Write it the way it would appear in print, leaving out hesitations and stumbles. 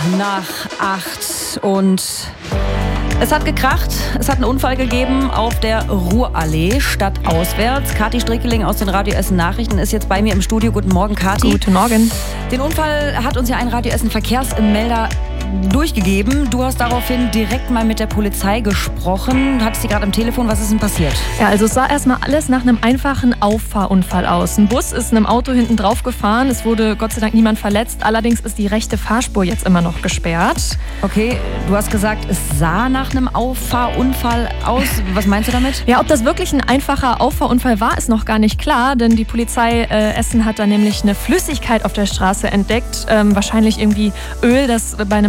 nach 8 und es hat gekracht. Es hat einen Unfall gegeben auf der Ruhrallee, stadtauswärts. Kathi Strickeling aus den Radio Essen Nachrichten ist jetzt bei mir im Studio. Guten Morgen, Kathi. Guten Morgen. Den Unfall hat uns ja ein Radio Essen Verkehrsmelder durchgegeben. Du hast daraufhin direkt mal mit der Polizei gesprochen. Du hattest sie gerade am Telefon. Was ist denn passiert? Ja, also es sah erstmal alles nach einem einfachen Auffahrunfall aus. Ein Bus ist einem Auto hinten drauf gefahren. Es wurde Gott sei Dank niemand verletzt. Allerdings ist die rechte Fahrspur jetzt immer noch gesperrt. Okay, du hast gesagt, es sah nach einem Auffahrunfall aus. Was meinst du damit? Ja, ob das wirklich ein einfacher Auffahrunfall war, ist noch gar nicht klar, denn die Polizei Essen hat da nämlich eine Flüssigkeit auf der Straße entdeckt. Wahrscheinlich irgendwie Öl, das bei einem